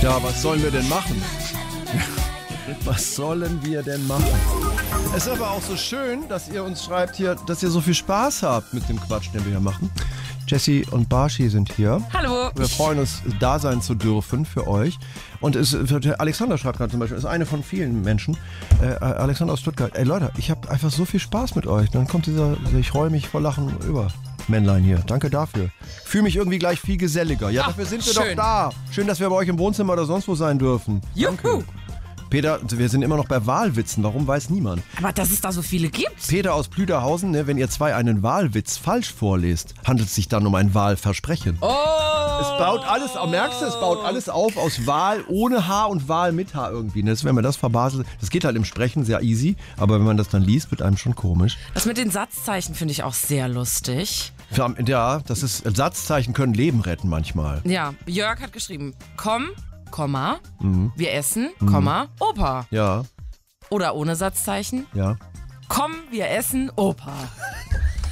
Ja, was sollen wir denn machen? Was sollen wir denn machen? Es ist aber auch so schön, dass ihr uns schreibt hier, dass ihr so viel Spaß habt mit dem Quatsch, den wir hier machen. Jessie und Barshi sind hier. Hallo. Wir freuen uns, da sein zu dürfen für euch. Und Alexander schreibt gerade zum Beispiel, ist eine von vielen Menschen. Alexander aus Stuttgart. Ey Leute, ich habe einfach so viel Spaß mit euch. Dann kommt ich roll mich vor Lachen über. Männlein hier. Danke dafür. Fühle mich irgendwie gleich viel geselliger. Ja, dafür sind wir schön. doch da. Schön, dass wir bei euch im Wohnzimmer oder sonst wo sein dürfen. Juhu. Danke. Peter, wir sind immer noch bei Wahlwitzen. Warum, weiß niemand. Aber dass es da so viele gibt? Peter aus Plüderhausen, ne, wenn ihr zwei einen Wahlwitz falsch vorlest, handelt es sich dann um ein Wahlversprechen. Oh! Es baut alles, merkst du, es baut alles auf aus Wahl ohne H und Wahl mit H irgendwie. Ne? Wenn man das verbaselt, das geht halt im Sprechen sehr easy, aber wenn man das dann liest, wird einem schon komisch. Das mit den Satzzeichen finde ich auch sehr lustig. Ja, das ist, Satzzeichen können Leben retten manchmal. Ja, Jörg hat geschrieben, komm, Komma, wir essen, Komma, Opa. Ja, Oder ohne Satzzeichen, ja. komm, wir essen, Opa.